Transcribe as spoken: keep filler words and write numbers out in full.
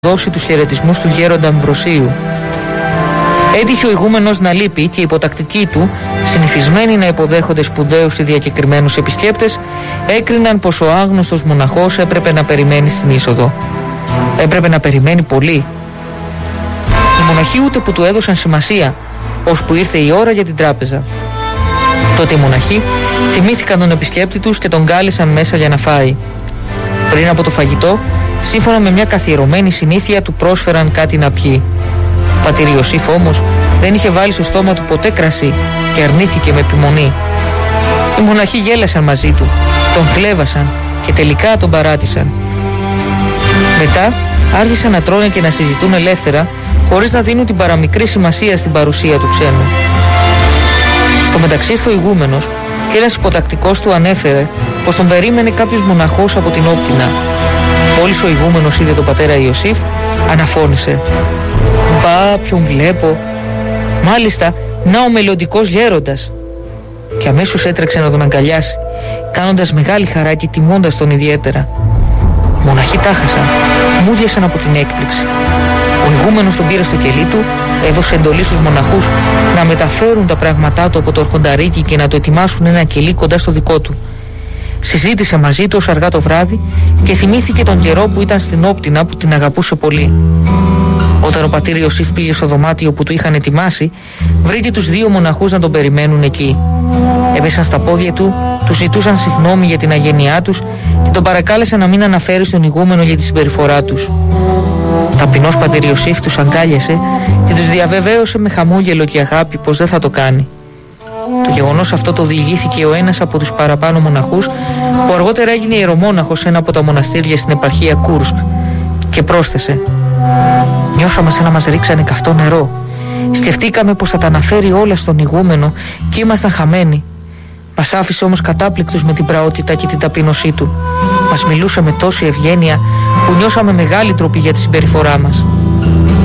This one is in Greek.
δώσει τους χαιρετισμούς του γέροντα Αμβροσίου. Έτυχε ο ηγούμενος να λείπει και οι υποτακτικοί του, συνηθισμένοι να υποδέχονται σπουδαίους και διακεκριμένους επισκέπτες, έκριναν πως ο άγνωστος μοναχός έπρεπε να περιμένει στην είσοδο. Έπρεπε να περιμένει πολύ. Οι μοναχοί ούτε που του έδωσαν σημασία, ώσπου ήρθε η ώρα για την τράπεζα. Τότε οι μοναχοί θυμήθηκαν τον επισκέπτη τους και τον κάλεσαν μέσα για να φάει. Πριν από το φαγητό, σύμφωνα με μια καθιερωμένη συνήθεια, του πρόσφεραν κάτι να πιει. Ο πατήρ Ιωσήφ όμως δεν είχε βάλει στο στόμα του ποτέ κρασί και αρνήθηκε με επιμονή. Οι μοναχοί γέλασαν μαζί του, τον χλέβασαν και τελικά τον παράτησαν. Μετά άρχισαν να τρώνε και να συζητούν ελεύθερα, χωρίς να δίνουν την παραμικρή σημασία στην παρουσία του ξένου. Στο μεταξύ ήρθε ο ηγούμενος και ένας υποτακτικός του ανέφερε πως τον περίμενε κάποιος μοναχός από την Όπτινα. Μόλις ο ηγούμενος είδε τον πατέρα Ιωσήφ, αναφώνησε: «Μπα, ποιον βλέπω! Μάλιστα, να ο μελλοντικός γέροντας!» Και αμέσως έτρεξε να τον αγκαλιάσει, κάνοντας μεγάλη χαρά και τιμώντας τον ιδιαίτερα. Οι μοναχοί τάχασαν, μούδιασαν από την έκπληξη. Ο ηγούμενος τον πήρε στο κελί του, έδωσε εντολή στους μοναχούς να μεταφέρουν τα πράγματά του από το αρχονταρίκι και να το ετοιμάσουν ένα κελί κοντά στο δικό του. Συζήτησε μαζί του ως αργά το βράδυ και θυμήθηκε τον καιρό που ήταν στην Όπτινα, που την αγαπούσε πολύ. Όταν ο πατήρ Ιωσήφ πήγε στο δωμάτιο που του είχαν ετοιμάσει, βρήκε τους δύο μοναχούς να τον περιμένουν εκεί. Έπεσαν στα πόδια του, του ζητούσαν συγγνώμη για την αγένειά τους και τον παρακάλεσαν να μην αναφέρει στον ηγούμενο για τη συμπεριφορά τους. Ο ταπεινός πατήρ Ιωσήφ τους αγκάλιασε και τους διαβεβαίωσε με χαμόγελο και αγάπη πως δεν θα το κάνει. Το γεγονός αυτό το διηγήθηκε ο ένας από τους παραπάνω μοναχούς, που αργότερα έγινε ιερομόναχος σε ένα από τα μοναστήρια στην επαρχία Κούρσκ, και πρόσθεσε: «Νιώσαμε σαν να μας ρίξανε καυτό νερό. Σκεφτήκαμε πως θα τα αναφέρει όλα στον ηγούμενο και ήμασταν χαμένοι. Μας άφησε όμως κατάπληκτους με την πραότητα και την ταπείνωσή του. Μας μιλούσε με τόση ευγένεια που νιώσαμε μεγάλη τροπή για τη συμπεριφορά μας.